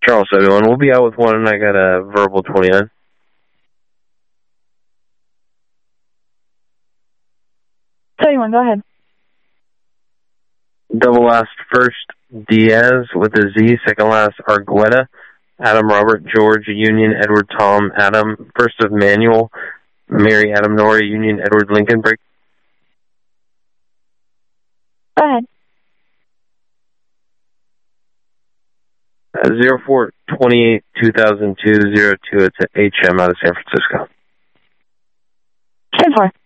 Charles 71, we'll be out with one, and I got a verbal 29. Go ahead. Double last first Diaz with a Z, second last Argueta, Adam Robert George Union Edward Tom Adam, first of Manuel Mary Adam Nora Union Edward Lincoln break. Go ahead. 0428-2002-02, it's at HM out of San Francisco. 10-4.